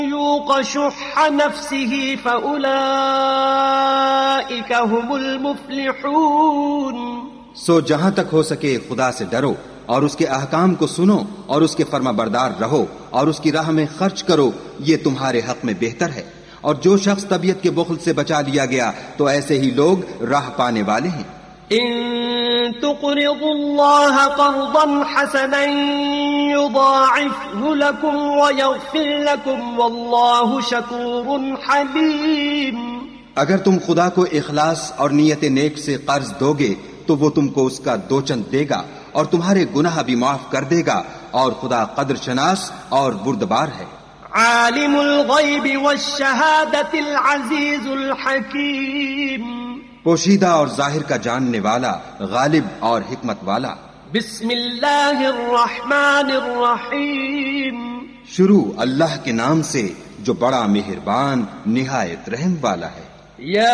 يوق شح نفسه فأولئك هم المفلحون. سو جہاں تک ہو سکے خدا سے ڈرو اور اس کے احکام کو سنو اور اس کے فرما بردار رہو اور اس کی راہ میں خرچ کرو، یہ تمہارے حق میں بہتر ہے. اور جو شخص طبیعت کے بخل سے بچا لیا گیا تو ایسے ہی لوگ راہ پانے والے ہیں. إن تقرضوا الله قرضا حسنا يضاعفه لكم ويغفر لكم والله شكور حليم. اگر تم خدا کو اخلاص اور نیت نیک سے قرض دو گے تو وہ تم کو اس کا دوچند دے گا اور تمہارے گناہ بھی معاف کر دے گا، اور خدا قدر شناس اور بردبار ہے. عالم الغیب والشہادة العزیز الحکیم. پوشیدہ اور ظاہر کا جاننے والا، غالب اور حکمت والا. بسم اللہ الرحمن الرحیم. شروع اللہ کے نام سے جو بڑا مہربان نہایت رحم والا ہے. یا